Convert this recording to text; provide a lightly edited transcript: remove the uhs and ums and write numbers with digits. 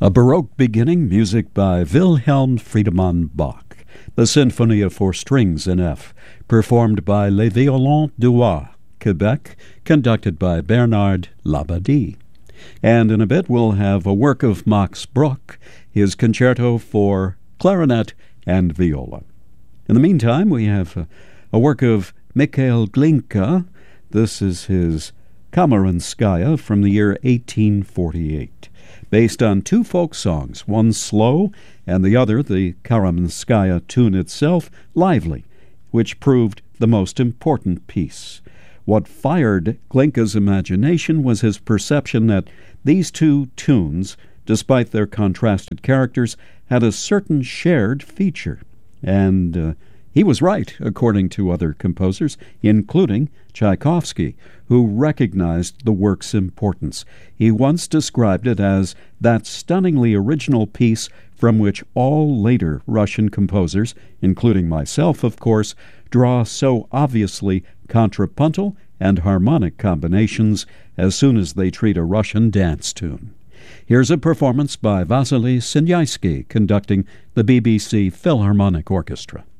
A Baroque beginning, music by Wilhelm Friedemann Bach. The Symphony of Four Strings in F, performed by Les Violons du Roi, Quebec, conducted by Bernard Labadie. And in a bit we'll have a work of Max Bruch, his concerto for clarinet and viola. In the meantime, we have a work of Mikhail Glinka. This is his Kamarinskaya from the year 1848. Based on two folk songs, one slow and the other, the Karamanskaya tune itself, lively, which proved the most important piece. What fired Glinka's imagination was his perception that these two tunes, despite their contrasted characters, had a certain shared feature. And he was right, according to other composers, including Tchaikovsky, who recognized the work's importance. He once described it as that stunningly original piece from which all later Russian composers, including myself, of course, draw so obviously contrapuntal and harmonic combinations as soon as they treat a Russian dance tune. Here's a performance by Vasily Sinyaiski conducting the BBC Philharmonic Orchestra.